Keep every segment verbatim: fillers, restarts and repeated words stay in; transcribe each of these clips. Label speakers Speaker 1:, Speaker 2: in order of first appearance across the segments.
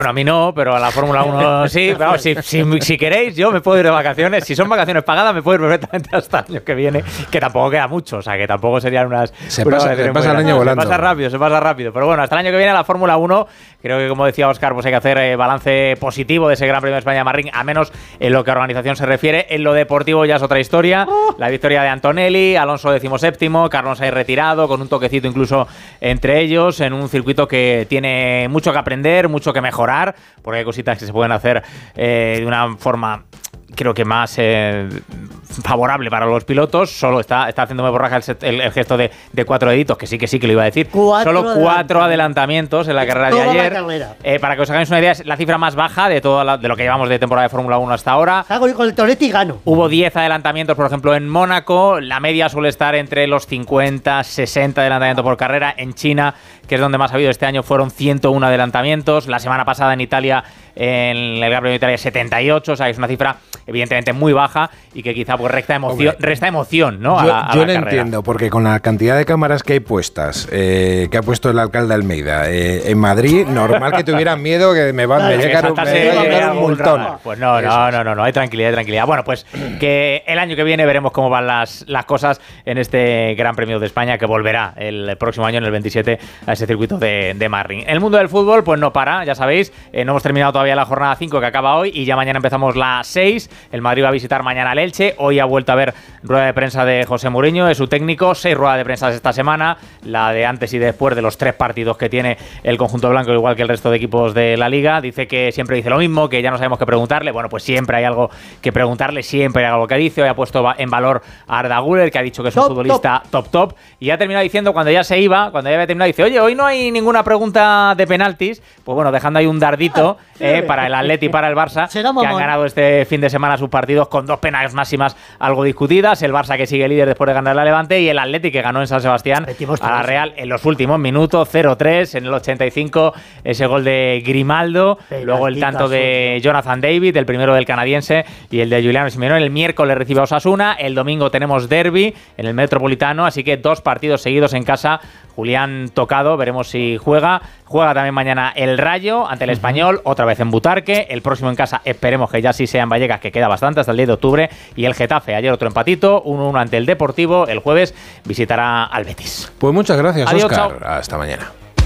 Speaker 1: Bueno, a mí no, pero a la Fórmula uno sí. Pero si, si, si queréis, yo me puedo ir de vacaciones. Si son vacaciones pagadas, me puedo ir perfectamente hasta el año que viene, que tampoco queda mucho. O sea, que tampoco serían unas...
Speaker 2: Se pasa, se pasa el año volando.
Speaker 1: Se pasa rápido, se pasa rápido. Pero bueno, hasta el año que viene la Fórmula uno, creo que como decía Óscar, pues hay que hacer eh, balance positivo de ese Gran Premio de España de Marrín, a menos en lo que a organización se refiere. En lo deportivo ya es otra historia. Oh. La victoria de Antonelli, Alonso decimoséptimo, Carlos Sainz retirado, con un toquecito incluso entre ellos, en un circuito que tiene mucho que aprender, mucho que mejorar, porque hay cositas que se pueden hacer eh, de una forma, creo que más eh, favorable para los pilotos. Solo está, está haciéndome borraja el, el, el gesto de, de cuatro deditos, que sí que sí que lo iba a decir.
Speaker 3: Cuatro
Speaker 1: Solo cuatro adelantamientos en la carrera de ayer. Eh, para que os hagáis una idea, es la cifra más baja de todo la, de lo que llevamos de temporada de Fórmula uno hasta ahora.
Speaker 3: Hago con el Toretti y gano.
Speaker 1: Hubo diez adelantamientos, por ejemplo, en Mónaco. La media suele estar entre los cincuenta, sesenta adelantamientos por carrera. En China, que es donde más ha habido este año, fueron ciento uno adelantamientos. La semana pasada en Italia, en el Gran Premio de Italia, setenta y ocho. O sea, es una cifra evidentemente muy baja y que quizá pues resta emoción, Hombre, resta emoción, ¿no?
Speaker 2: Yo,
Speaker 1: a la, a
Speaker 2: yo
Speaker 1: la
Speaker 2: no
Speaker 1: carrera.
Speaker 2: entiendo, porque con la cantidad de cámaras que hay puestas, eh, que ha puesto el alcalde Almeida eh, en Madrid, normal que tuvieran miedo que me va a llegar un, un multón.
Speaker 1: Pues no, no, no, no, no, hay tranquilidad, hay tranquilidad. Bueno, pues que el año que viene veremos cómo van las, las cosas en este Gran Premio de España, que volverá el próximo año, en el veintisiete, a ese circuito de, de Marrín. El mundo del fútbol, pues no para, ya sabéis, eh, no hemos terminado todavía la jornada cinco, que acaba hoy, y ya mañana empezamos la seis. El Madrid va a visitar mañana al Elche. Hoy ha vuelto a ver rueda de prensa de José Mourinho, de su técnico. Seis ruedas de prensa esta semana, la de antes y después de los tres partidos que tiene el conjunto blanco, igual que el resto de equipos de la Liga. Dice que siempre dice lo mismo, que ya no sabemos qué preguntarle. Bueno, pues siempre hay algo que preguntarle, siempre hay algo que dice. Hoy ha puesto en valor a Arda Güler, que ha dicho que es un top, futbolista top. top, top. Y ha terminado diciendo, cuando ya se iba, cuando ya había terminado, dice, oye, hoy no hay ninguna pregunta de penaltis. Pues bueno, dejando ahí un dardito ah, sí. eh, para el Atleti y para el Barça, que han ganado este fin de semana sus partidos con dos penales máximas algo discutidas. El Barça, que sigue líder después de ganar la Levante, y el Atleti, que ganó en San Sebastián a la Real en los últimos minutos, cero tres. En el ochenta y cinco, ese gol de Grimaldo. Penaltita, luego el tanto de Jonathan David, el primero del canadiense, y el de Giuliano Simeone. El miércoles recibe a Osasuna. El domingo tenemos derbi en el Metropolitano, así que dos partidos seguidos en casa. Julián tocado, veremos si juega. Juega también mañana el Rayo ante el Español, otra vez en Butarque. El próximo en casa, esperemos que ya sí sea en Vallecas, que queda bastante hasta el diez de octubre. Y el Getafe, ayer otro empatito, uno uno ante el Deportivo. El jueves visitará al Betis.
Speaker 2: Pues muchas gracias,
Speaker 1: Adiós,
Speaker 2: Óscar.
Speaker 1: chao.
Speaker 2: Hasta mañana.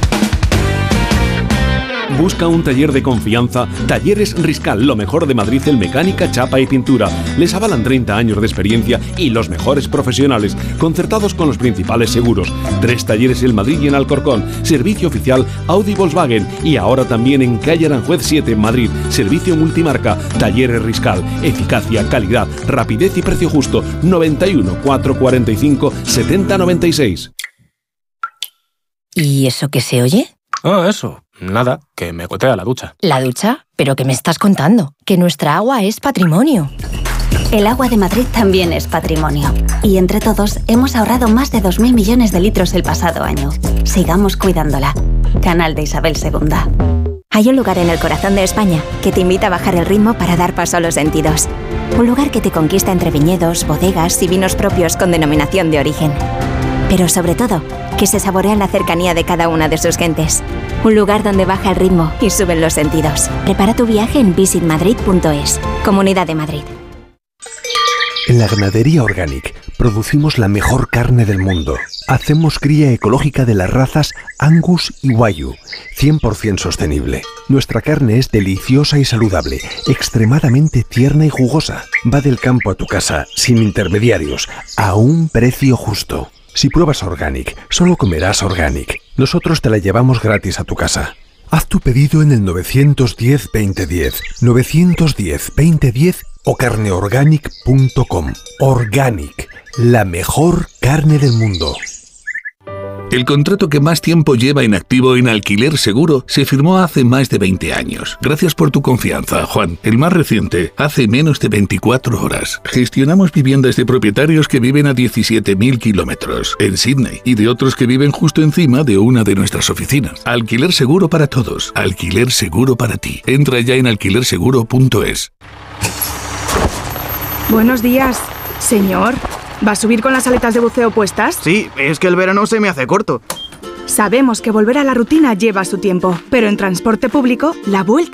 Speaker 4: Busca un taller de confianza. Talleres Riscal, lo mejor de Madrid en mecánica, chapa y pintura. Les avalan treinta años de experiencia y los mejores profesionales, concertados con los principales seguros. Tres talleres en Madrid y en Alcorcón. Servicio oficial Audi Volkswagen. Y ahora también en calle Aranjuez siete en Madrid. Servicio multimarca. Talleres Riscal. Eficacia, calidad, rapidez y precio justo. noventa y uno, cuatrocientos cuarenta y cinco, setenta noventa y seis.
Speaker 5: ¿Y eso qué se oye?
Speaker 6: Ah, eso. Nada, que me gotea la ducha.
Speaker 5: ¿La ducha? ¿Pero qué me estás contando? Que nuestra agua es patrimonio.
Speaker 7: El agua de Madrid también es patrimonio. Y entre todos hemos ahorrado más de dos mil millones de litros el pasado año. Sigamos cuidándola. Canal de Isabel segunda.
Speaker 8: Hay un lugar en el corazón de España que te invita a bajar el ritmo para dar paso a los sentidos. Un lugar que te conquista entre viñedos, bodegas y vinos propios con denominación de origen. Pero sobre todo, que se saborea la cercanía de cada una de sus gentes. Un lugar donde baja el ritmo y suben los sentidos. Prepara tu viaje en visit madrid punto es. Comunidad de Madrid.
Speaker 9: En la Ganadería Organic producimos la mejor carne del mundo. Hacemos cría ecológica de las razas Angus y Wagyu, cien por ciento sostenible. Nuestra carne es deliciosa y saludable, extremadamente tierna y jugosa. Va del campo a tu casa, sin intermediarios, a un precio justo. Si pruebas Organic, solo comerás Organic. Nosotros te la llevamos gratis a tu casa. Haz tu pedido en el nueve uno cero, veinte diez, nueve uno cero, veinte diez o carneorganic punto com. Organic, la mejor carne del mundo.
Speaker 10: El contrato que más tiempo lleva en activo en Alquiler Seguro se firmó hace más de veinte años. Gracias por tu confianza, Juan. El más reciente, hace menos de veinticuatro horas. Gestionamos viviendas de propietarios que viven a diecisiete mil kilómetros en Sydney y de otros que viven justo encima de una de nuestras oficinas. Alquiler Seguro para todos. Alquiler Seguro para ti. Entra ya en alquiler seguro punto es.
Speaker 11: Buenos días, señor. ¿Va a subir con las aletas de buceo puestas?
Speaker 12: Sí, es que el verano se me hace corto.
Speaker 3: Sabemos que volver a la rutina lleva su tiempo, pero en transporte público, la vuelta